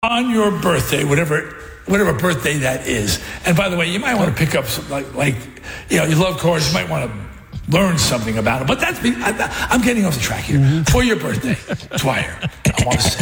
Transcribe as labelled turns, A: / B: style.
A: on your birthday, whatever birthday that is. And by the way, you might want to pick up some, like you love cars, you might want to learn something about them. But I'm getting off the track here. For your birthday, Dwyer, I want to say